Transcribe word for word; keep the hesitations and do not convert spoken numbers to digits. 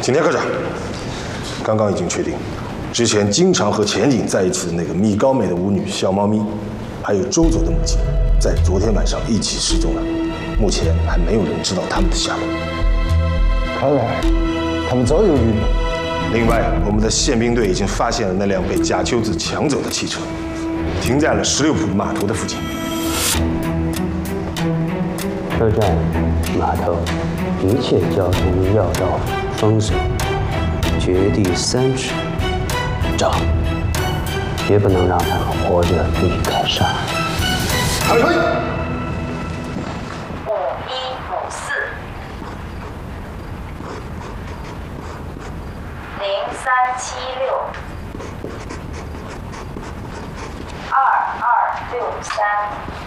景田科长，刚刚已经确定，之前经常和前景在一起的那个米高美的舞女小猫咪，还有周佐的母亲，在昨天晚上一起失踪了。目前还没有人知道他们的下落。 看来他们早有预谋。 另外，我们的宪兵队已经发现了那辆被贾秋子抢走的汽车，停在了十六浦码头的附近。 车站、码头，一切交通要道封锁，掘地三尺，找，绝不能让他活着离开上海。 开会。